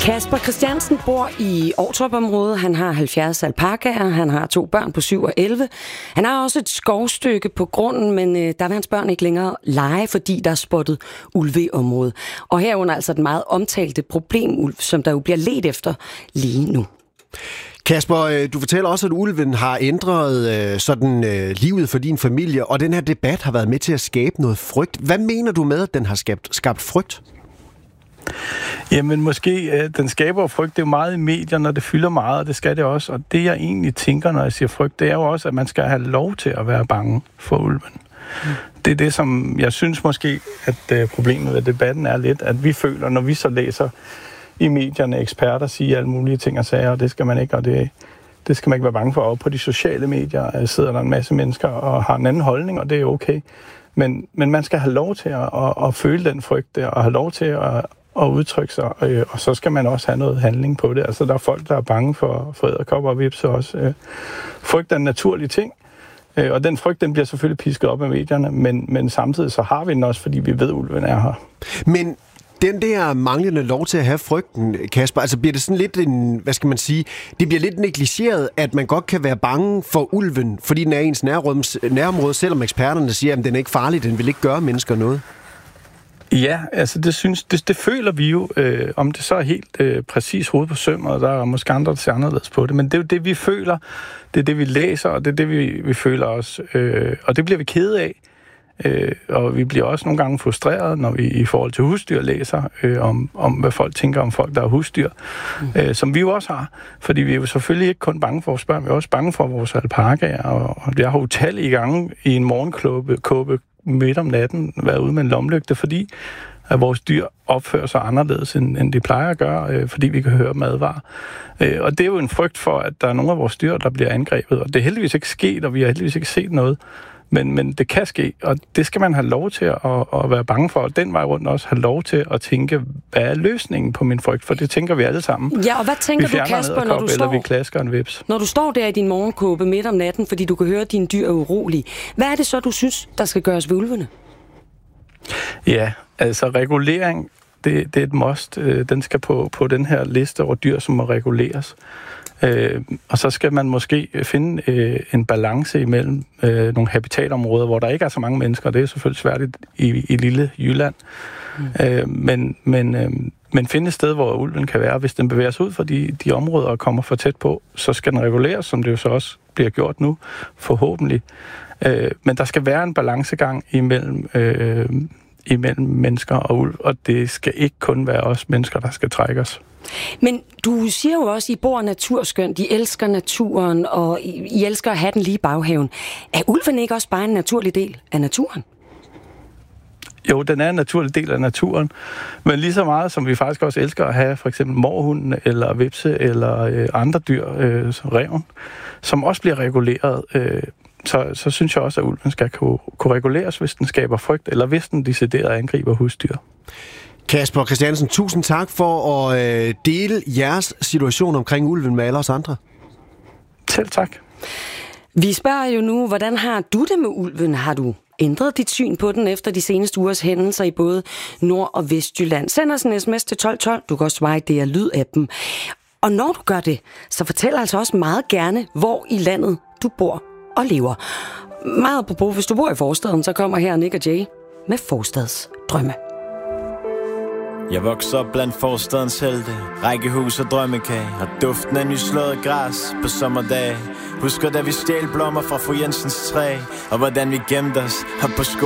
Kasper Christiansen bor i Ovtrup-området. Han har 70 alpakaer. Han har 2 børn på 7 og 11. Han har også et skovstykke på grunden, men der vil hans børn ikke længere lege, fordi der er spottet ulve i området. Og herunder altså den meget omtalte problemulv, som der jo bliver ledt efter lige nu. Kasper, du fortæller også, at ulven har ændret livet for din familie, og den her debat har været med til at skabe noget frygt. Hvad mener du med, at den har skabt frygt? Jamen måske, den skaber frygt. Det er jo meget i medierne, og det fylder meget, og det skal det også. Og det, jeg egentlig tænker, når jeg siger frygt, det er jo også, at man skal have lov til at være bange for ulven. Det er det, som jeg synes måske, at problemet ved debatten er lidt, at vi føler, når vi så læser i medierne, eksperter siger alle mulige ting og sager, og det skal man ikke, og det skal man ikke være bange for. Og på de sociale medier sidder der en masse mennesker og har en anden holdning, og det er okay. Men man skal have lov til at føle den frygt der, og have lov til at udtrykke sig, og så skal man også have noget handling på det. Altså, der er folk, der er bange for edderkopper og hvepse også. Frygt er en naturlig ting, og den frygt, den bliver selvfølgelig pisket op af medierne, men samtidig så har vi den også, fordi vi ved, at ulven er her. Men den der manglende lov til at have frygten, Kasper, altså bliver det sådan lidt en, hvad skal man sige, det bliver lidt negligeret, at man godt kan være bange for ulven, fordi den er ens nærområde, selvom eksperterne siger, at den er ikke farlig, den vil ikke gøre mennesker noget. Ja, altså det føler vi jo, om det så er helt præcis hoved på sømmet, og der er måske andre, der ser anderledes på det, men det er jo det, vi føler, det er det, vi læser, og det er det, vi føler også, og det bliver vi kede af. Og vi bliver også nogle gange frustreret, når vi i forhold til husdyr læser om hvad folk tænker om folk, der er husdyr, som vi jo også har. Fordi vi er jo selvfølgelig ikke kun bange for vores børn, vi er også bange for vores alpakaer, og jeg har utallige gange i en morgenkåbe midt om natten været ude med en lommelygte, fordi at vores dyr opfører sig anderledes, end de plejer at gøre, fordi vi kan høre dem advare. Og det er jo en frygt for, at der er nogle af vores dyr, der bliver angrebet, og det er heldigvis ikke sket, og vi har heldigvis ikke set noget. Men det kan ske, og det skal man have lov til at være bange for, og den vej rundt også have lov til at tænke, hvad er løsningen på min frygt? For det tænker vi alle sammen. Ja, og hvad tænker du, Kasper, når du står, vi klasker en hveps. Når du står der i din morgenkåbe midt om natten, fordi du kan høre, at dine dyr er urolige? Hvad er det så, du synes, der skal gøres ved ulvene? Ja, altså regulering, det er et must. Den skal på den her liste over dyr, som må reguleres. Og så skal man måske finde en balance imellem nogle habitatområder, hvor der ikke er så mange mennesker. Det er selvfølgelig svært i lille Jylland. Men finde et sted, hvor ulven kan være. Hvis den bevæger sig ud fra de områder og kommer for tæt på, så skal den reguleres, som det jo så også bliver gjort nu, forhåbentlig. Men der skal være en balancegang imellem mennesker og ulv, og det skal ikke kun være os mennesker, der skal trække os. Men du siger jo også, at I bor naturskønt, I elsker naturen, og I elsker at have den lige i baghaven. Er ulven ikke også bare en naturlig del af naturen? Jo, den er en naturlig del af naturen, men lige så meget som vi faktisk også elsker at have for eksempel mårhunden eller hvepse eller andre dyr, som ræven, som også bliver reguleret, så synes jeg også, at ulven skal kunne reguleres, hvis den skaber frygt, eller hvis den decideret angriber husdyr. Kasper Christiansen, tusind tak for at dele jeres situation omkring ulven med alle os andre. Selv tak. Vi spørger jo nu, hvordan har du det med ulven? Har du ændret dit syn på den efter de seneste ugers hændelser i både Nord- og Vestjylland? Send os en sms til 1212. Du kan også svare, det er lydappen. Og når du gør det, så fortæl altså også meget gerne, hvor i landet du bor og lever. Meget apropos, hvis du bor i forstaden, så kommer her Nick og Jay med Forstadsdrømme. Jeg vokser op blandt forstadens helte, rækkehus og drømmekage, og duften af nyslået græs på sommerdage. Husker da vi stjal blommer fra fru Jensens træ, og hvordan vi gemte os op på sko